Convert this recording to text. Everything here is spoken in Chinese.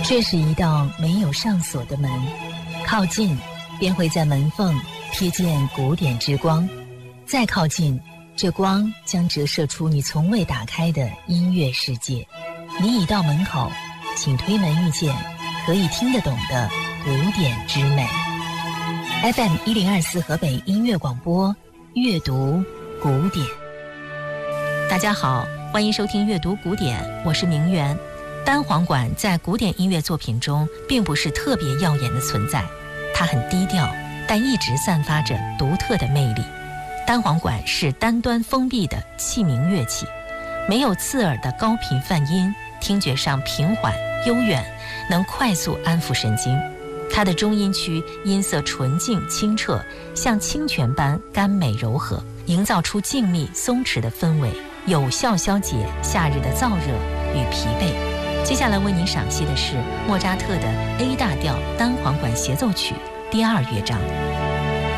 这是一道没有上锁的门，靠近便会在门缝瞥见古典之光，再靠近，这光将折射出你从未打开的音乐世界。你已到门口，请推门遇见可以听得懂的古典之美。FM 1024河北音乐广播，阅读古典。 大家好，欢迎收听阅读古典，我是明媛。单簧管在古典音乐作品中并不是特别耀眼的存在，它很低调，但一直散发着独特的魅力。单簧管是单端封闭的器名乐器，没有刺耳的高频泛音，听觉上平缓悠远，能快速安抚神经。它的中音区音色纯净清澈，像清泉般甘美柔和，营造出静谧松弛的氛围，有效消解夏日的燥热与疲惫。接下来为您赏析的是莫扎特的 A 大调单簧管协奏曲第2乐章。